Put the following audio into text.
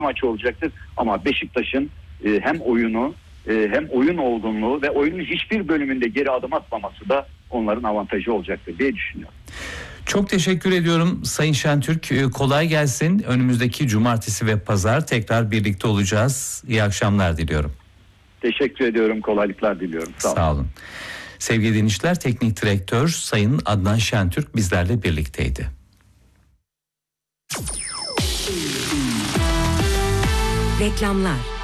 maçı olacaktır. Ama Beşiktaş'ın hem oyunu hem oyun olgunluğu ve oyunun hiçbir bölümünde geri adım atmaması da onların avantajı olacaktır diye düşünüyorum. Çok teşekkür ediyorum Sayın Şentürk. Kolay gelsin. Önümüzdeki cumartesi ve pazar tekrar birlikte olacağız. İyi akşamlar diliyorum. Teşekkür ediyorum. Kolaylıklar diliyorum. Sağ olun. Sevgili dinleyiciler, teknik direktör Sayın Adnan Şentürk bizlerle birlikteydi. Reklamlar.